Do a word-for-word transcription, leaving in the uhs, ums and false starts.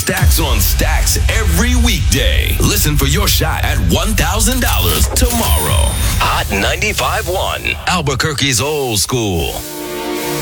Stacks on Stacks every weekday. Listen for your shot at one thousand dollars tomorrow. Hot ninety-five point one, Albuquerque's old school.